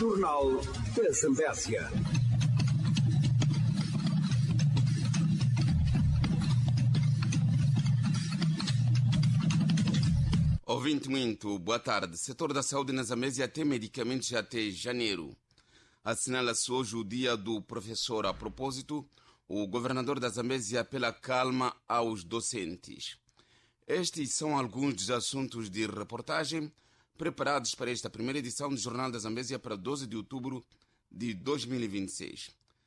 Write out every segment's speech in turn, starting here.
Jornal da Zambésia. Ouvinte muito, boa tarde. Setor da saúde na Zambésia tem medicamentos até janeiro. Assinala-se hoje o dia do professor. A propósito, o governador da Zambésia apela calma aos docentes. Estes são alguns dos assuntos de reportagem preparados para esta primeira edição do Jornal da Zambésia para 12 de outubro de 2026.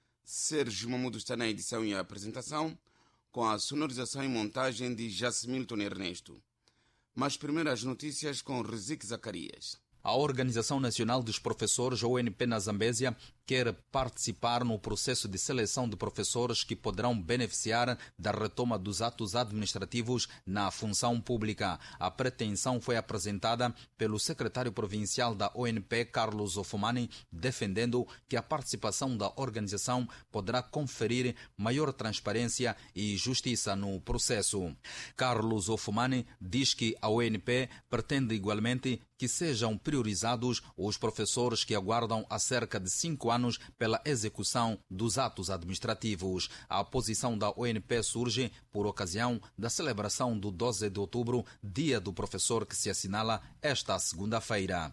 Sérgio Mamudo está na edição e apresentação, com a sonorização e montagem de Jasmilton Ernesto. Mas primeiro as notícias com Rizik Zacarias. A Organização Nacional dos Professores, ONP na Zambésia, quer participar no processo de seleção de professores que poderão beneficiar da retoma dos atos administrativos na função pública. A pretensão foi apresentada pelo secretário provincial da ONP, Carlos Ofumani, defendendo que a participação da organização poderá conferir maior transparência e justiça no processo. Carlos Ofumani diz que a ONP pretende igualmente que sejam priorizados os professores que aguardam há cerca de 5 anos pela execução dos atos administrativos. A posição da ONP surge por ocasião da celebração do 12 de outubro, Dia do Professor, que se assinala esta segunda-feira.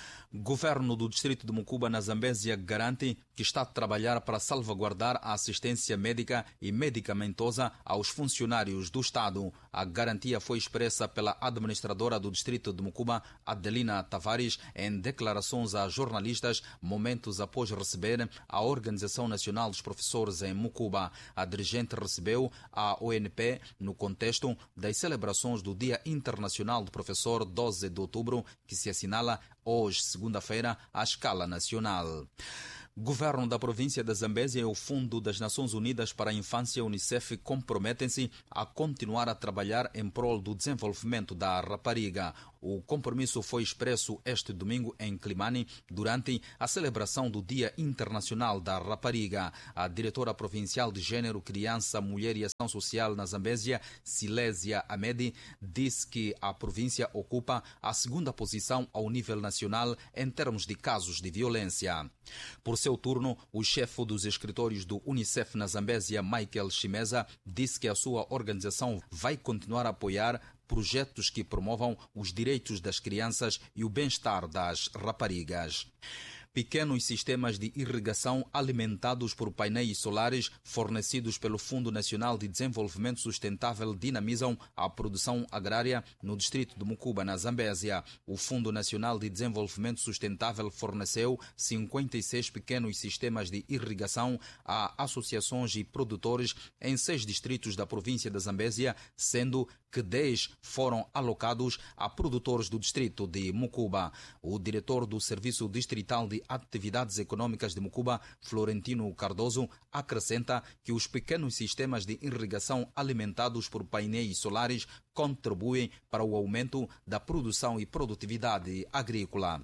Governo do Distrito de Mucuba, na Zambésia, garante que está a trabalhar para salvaguardar a assistência médica e medicamentosa aos funcionários do Estado. A garantia foi expressa pela administradora do Distrito de Mucuba, Adelina Tavares, em declarações a jornalistas momentos após receber a Organização Nacional dos Professores em Mucuba. A dirigente recebeu a ONP no contexto das celebrações do Dia Internacional do Professor, 12 de outubro, que se assinala hoje, segunda-feira, à escala nacional. Governo da província da Zambésia e o Fundo das Nações Unidas para a Infância, Unicef, comprometem-se a continuar a trabalhar em prol do desenvolvimento da rapariga. O compromisso foi expresso este domingo em Climane durante a celebração do Dia Internacional da Rapariga. A diretora provincial de Gênero, Criança, Mulher e Ação Social na Zambésia, Silésia Amedi, disse que a província ocupa a segunda posição ao nível nacional em termos de casos de violência. Por seu turno, o chefe dos escritórios do Unicef na Zambésia, Michael Chimeza, disse que a sua organização vai continuar a apoiar projetos que promovam os direitos das crianças e o bem-estar das raparigas. Pequenos sistemas de irrigação alimentados por painéis solares fornecidos pelo Fundo Nacional de Desenvolvimento Sustentável dinamizam a produção agrária no distrito de Mucuba, na Zambésia. O Fundo Nacional de Desenvolvimento Sustentável forneceu 56 pequenos sistemas de irrigação a associações e produtores em 6 distritos da província da Zambésia, sendo que 10 foram alocados a produtores do distrito de Mucuba. O diretor do Serviço Distrital de Atividades Econômicas de Mucuba, Florentino Cardoso, acrescenta que os pequenos sistemas de irrigação alimentados por painéis solares contribuem para o aumento da produção e produtividade agrícola.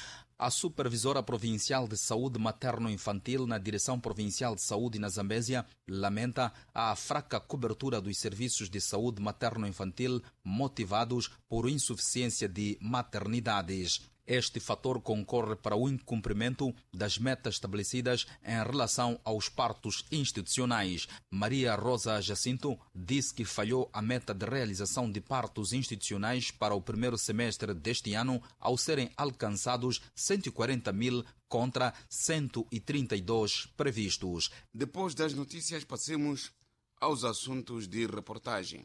A Supervisora Provincial de Saúde Materno-Infantil na Direção Provincial de Saúde na Zambésia lamenta a fraca cobertura dos serviços de saúde materno-infantil motivados por insuficiência de maternidades. Este fator concorre para o incumprimento das metas estabelecidas em relação aos partos institucionais. Maria Rosa Jacinto disse que falhou a meta de realização de partos institucionais para o primeiro semestre deste ano, ao serem alcançados 140 mil contra 132 previstos. Depois das notícias, passemos aos assuntos de reportagem.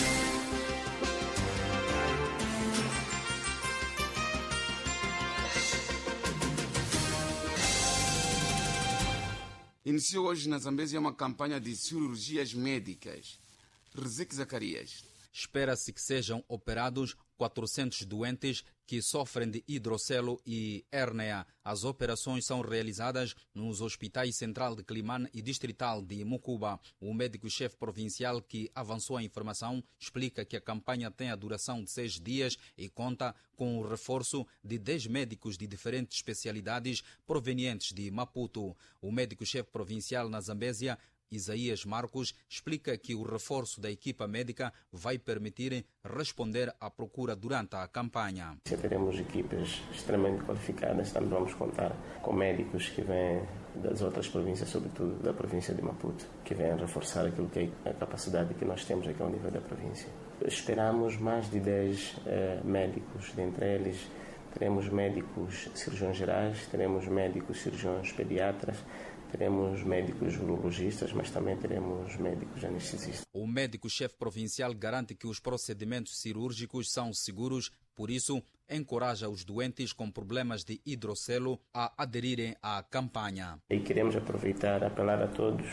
Iniciou hoje na Zambésia uma campanha de cirurgias médicas. Rizik Zacarias. Espera-se que sejam operados 400 doentes que sofrem de hidrocelo e hérnia. As operações são realizadas nos hospitais Central de Climane e Distrital de Mucuba. O médico-chefe provincial que avançou a informação explica que a campanha tem a duração de 6 dias e conta com o reforço de 10 médicos de diferentes especialidades provenientes de Maputo. O médico-chefe provincial na Zambésia Isaías Marcos explica que o reforço da equipa médica vai permitir responder à procura durante a campanha. Teremos equipes extremamente qualificadas, também vamos contar com médicos que vêm das outras províncias, sobretudo da província de Maputo, que vêm reforçar aquilo que é a capacidade que nós temos aqui ao nível da província. Esperamos mais de 10 médicos, dentre eles teremos médicos cirurgiões gerais, teremos médicos cirurgiões pediatras, teremos médicos urologistas, mas também teremos médicos anestesistas. O médico-chefe provincial garante que os procedimentos cirúrgicos são seguros, por isso encoraja os doentes com problemas de hidrocelo a aderirem à campanha. E queremos aproveitar, apelar a todos,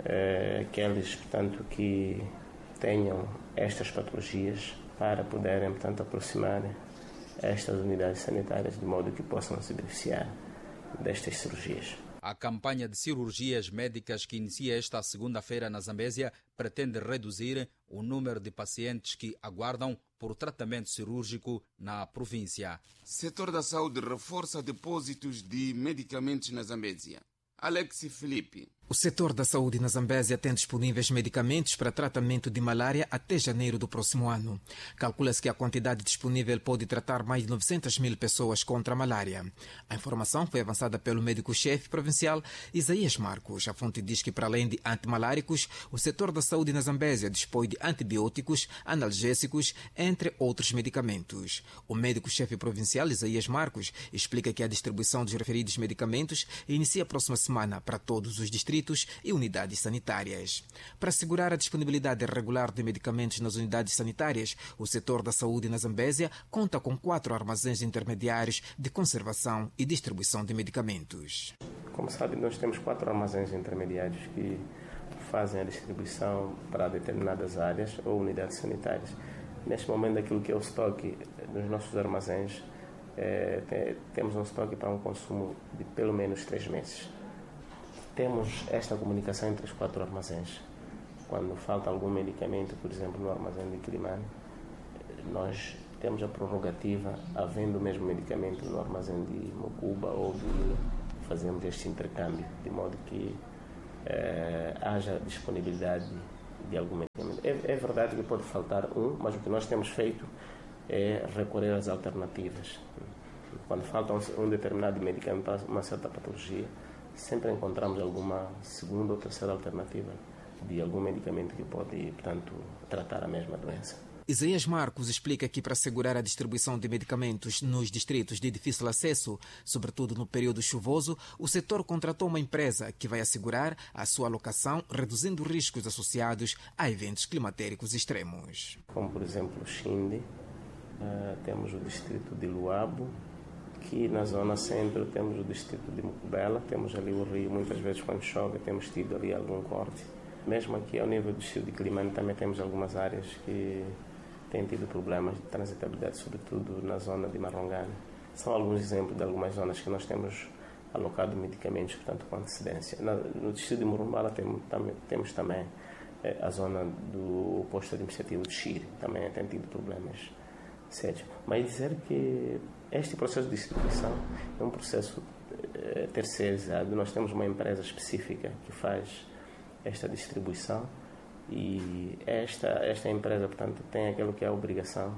aqueles, portanto, que tenham estas patologias, para poderem, portanto, aproximar estas unidades sanitárias de modo que possam se beneficiar destas cirurgias. A campanha de cirurgias médicas que inicia esta segunda-feira na Zambésia pretende reduzir o número de pacientes que aguardam por tratamento cirúrgico na província. Setor da saúde reforça depósitos de medicamentos na Zambésia. Alex Felipe. O setor da saúde na Zambésia tem disponíveis medicamentos para tratamento de malária até janeiro do próximo ano. Calcula-se que a quantidade disponível pode tratar mais de 900 mil pessoas contra a malária. A informação foi avançada pelo médico-chefe provincial Isaías Marcos. A fonte diz que, para além de antimaláricos, o setor da saúde na Zambésia dispõe de antibióticos, analgésicos, entre outros medicamentos. O médico-chefe provincial Isaías Marcos explica que a distribuição dos referidos medicamentos inicia a próxima semana para todos os distritos e unidades sanitárias. Para assegurar a disponibilidade regular de medicamentos nas unidades sanitárias, o setor da saúde na Zambésia conta com 4 armazéns intermediários de conservação e distribuição de medicamentos. Como sabe, nós temos 4 armazéns intermediários que fazem a distribuição para determinadas áreas ou unidades sanitárias. Neste momento, aquilo que é o estoque dos nossos armazéns, temos um estoque para um consumo de pelo menos 3 meses. Temos esta comunicação entre os 4 armazéns. Quando falta algum medicamento, por exemplo, no armazém de Quilimane, nós temos a prorrogativa, havendo o mesmo medicamento no armazém de Mocuba ou de Ilha, fazemos este intercâmbio, de modo que haja disponibilidade de algum medicamento. É verdade que pode faltar mas o que nós temos feito é recorrer às alternativas. Quando falta um determinado medicamento para uma certa patologia, sempre encontramos alguma segunda ou terceira alternativa de algum medicamento que pode, portanto, tratar a mesma doença. Isaías Marcos explica que, para assegurar a distribuição de medicamentos nos distritos de difícil acesso, sobretudo no período chuvoso, o setor contratou uma empresa que vai assegurar a sua alocação, reduzindo riscos associados a eventos climatéricos extremos. Como, por exemplo, o Xinde, temos o distrito de Luabo. Aqui na zona centro temos o distrito de Mucubela, temos ali o rio, muitas vezes quando chove temos tido ali algum corte. Mesmo aqui ao nível do distrito de Quilimane também temos algumas áreas que têm tido problemas de transitabilidade, sobretudo na zona de Marongane. São alguns exemplos de algumas zonas que nós temos alocado medicamentos, portanto, com antecedência. No distrito de Murumbala temos também a zona do posto administrativo de Xire, também tem tido problemas sérios. Mas dizer que este processo de distribuição é um processo terceirizado. Nós temos uma empresa específica que faz esta distribuição e esta empresa, portanto, tem aquilo que é a obrigação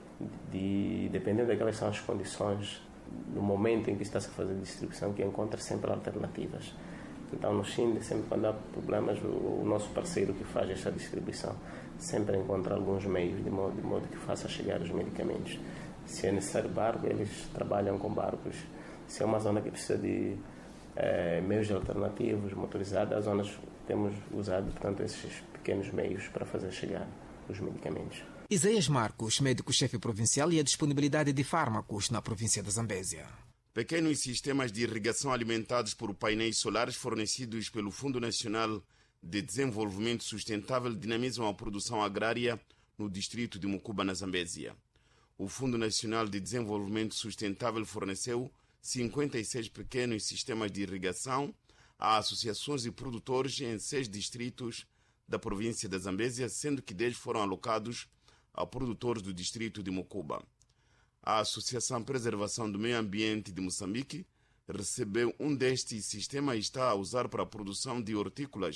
de, dependendo daquelas são as condições, no momento em que está-se a fazer a distribuição, que encontra sempre alternativas. Então, no Xinde, sempre quando há problemas, o nosso parceiro que faz esta distribuição sempre encontra alguns meios de modo que faça chegar os medicamentos. Se é necessário barco, eles trabalham com barcos. Se é uma zona que precisa de meios alternativos, motorizados, as zonas temos usado, portanto, esses pequenos meios para fazer chegar os medicamentos. Isaías Marcos, médico-chefe provincial, e a disponibilidade de fármacos na província da Zambésia. Pequenos sistemas de irrigação alimentados por painéis solares fornecidos pelo Fundo Nacional de Desenvolvimento Sustentável dinamizam a produção agrária no distrito de Mucuba, na Zambésia. O Fundo Nacional de Desenvolvimento Sustentável forneceu 56 pequenos sistemas de irrigação a associações de produtores em 6 distritos da província da Zambésia, sendo que 10 foram alocados a produtores do distrito de Mucuba. A Associação Preservação do Meio Ambiente de Moçambique recebeu um destes sistemas e está a usar para a produção de hortícolas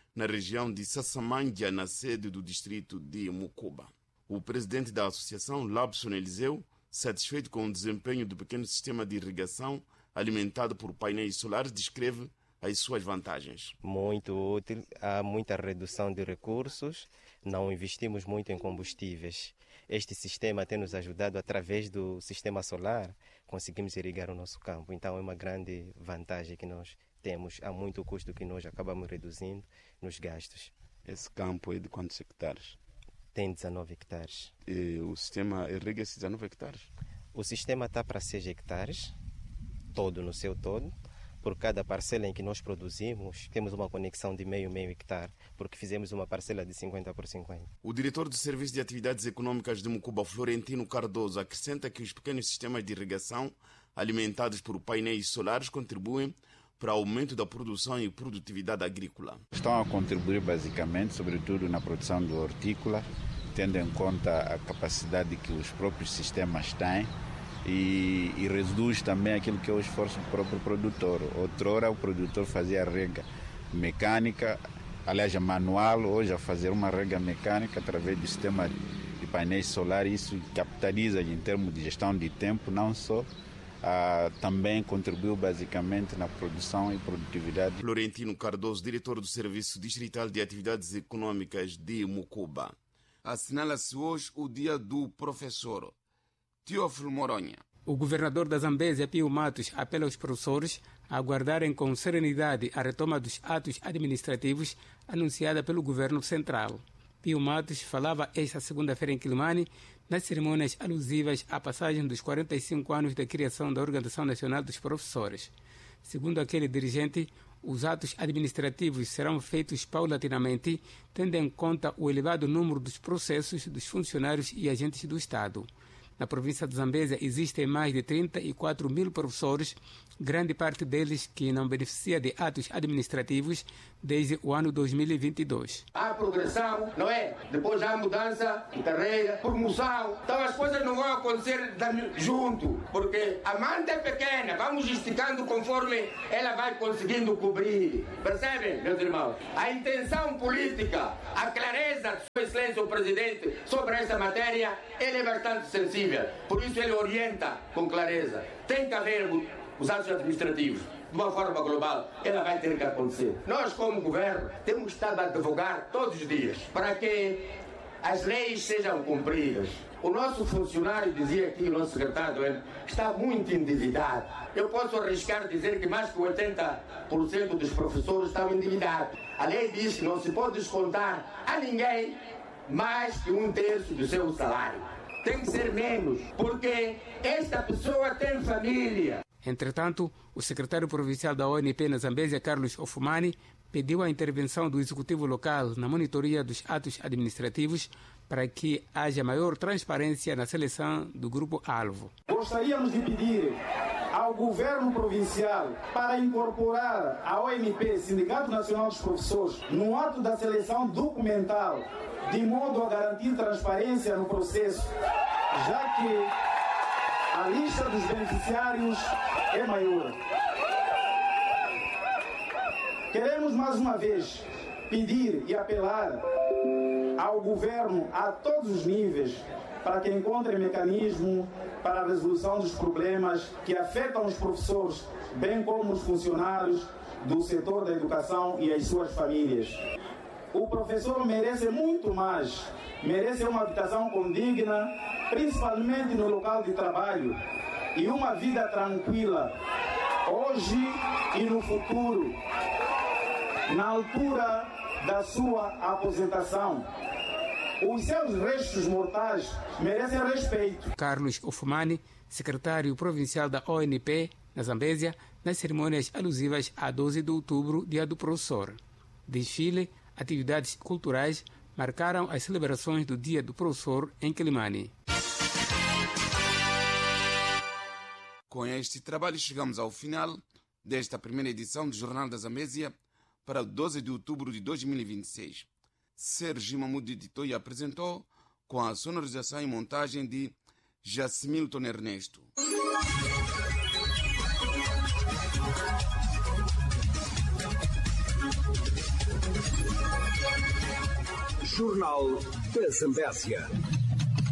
na região de Sassamândia, na sede do distrito de Mucuba. O presidente da associação, Labson Eliseu, satisfeito com o desempenho do pequeno sistema de irrigação alimentado por painéis solares, descreve as suas vantagens. Muito útil, há muita redução de recursos, não investimos muito em combustíveis. Este sistema tem nos ajudado, através do sistema solar, conseguimos irrigar o nosso campo. Então é uma grande vantagem que nós temos. Há muito custo que nós acabamos reduzindo nos gastos. Esse campo é de quantos hectares? Tem 19 hectares. E o sistema irriga esses 19 hectares? O sistema está para 6 hectares, todo no seu todo. Por cada parcela em que nós produzimos, temos uma conexão de meio hectare, porque fizemos uma parcela de 50 por 50. O diretor do Serviço de Atividades Econômicas de Mucuba, Florentino Cardoso, acrescenta que os pequenos sistemas de irrigação alimentados por painéis solares contribuem para o aumento da produção e produtividade agrícola. Estão a contribuir basicamente, sobretudo na produção do hortícola, tendo em conta a capacidade que os próprios sistemas têm, e reduz também aquilo que é o esforço do próprio produtor. Outrora o produtor fazia a rega mecânica, aliás manual, hoje a fazer uma rega mecânica através do sistema de painéis solares. Isso capitaliza em termos de gestão de tempo, não só, também contribuiu basicamente na produção e produtividade. Florentino Cardoso, diretor do Serviço Distrital de Atividades Econômicas de Mucuba. Assinala-se hoje o Dia do Professor. Teófilo Moronha. O governador da Zambésia, Pio Matos, apela aos professores a aguardarem com serenidade a retoma dos atos administrativos anunciada pelo governo central. Pio Matos falava esta segunda-feira em Quilimane nas cerimônias alusivas à passagem dos 45 anos da criação da Organização Nacional dos Professores. Segundo aquele dirigente, os atos administrativos serão feitos paulatinamente, tendo em conta o elevado número dos processos dos funcionários e agentes do Estado. Na província de Zambésia existem mais de 34 mil professores, grande parte deles que não beneficia de atos administrativos desde o ano 2022. Há progressão, não é? Depois há mudança de carreira, promoção. Então as coisas não vão acontecer junto, porque a manta é pequena, vamos esticando conforme ela vai conseguindo cobrir. Percebem, meus irmãos? A intenção política, a clareza de Sua Excelência o Presidente sobre essa matéria, ele é bastante sensível. Por isso ele orienta com clareza. Tem que haver os atos administrativos de uma forma global. Ela vai ter que acontecer. Nós, como governo, temos estado a advogar todos os dias para que as leis sejam cumpridas. O nosso funcionário, dizia aqui o nosso secretário, está muito endividado. Eu posso arriscar dizer que mais que 80% dos professores estão endividados. A lei diz que não se pode descontar a ninguém mais que 1/3 do seu salário. Tem que ser menos, porque esta pessoa tem família. Entretanto, o secretário provincial da ONP na Zambésia, Carlos Ofumani, pediu a intervenção do executivo local na monitoria dos atos administrativos para que haja maior transparência na seleção do grupo-alvo. Gostaríamos de pedir ao governo provincial para incorporar a ONP, Sindicato Nacional dos Professores, no ato da seleção documental, de modo a garantir transparência no processo, já que a lista dos beneficiários é maior. Queremos mais uma vez pedir e apelar ao governo a todos os níveis para que encontre mecanismo para a resolução dos problemas que afetam os professores, bem como os funcionários do setor da educação e as suas famílias. O professor merece muito mais, merece uma habitação condigna, principalmente no local de trabalho, e uma vida tranquila, hoje e no futuro, na altura da sua aposentação. Os seus restos mortais merecem respeito. Carlos Ofumani, secretário provincial da ONP na Zambésia, nas cerimônias alusivas a 12 de outubro, Dia do Professor. Desfile, atividades culturais marcaram as celebrações do Dia do Professor em Quilimane. Com este trabalho chegamos ao final desta primeira edição do Jornal da Zambésia para 12 de outubro de 2026. Sérgio Mamudo editou e apresentou com a sonorização e montagem de Jacimilton Ernesto. Jornal da Zambésia.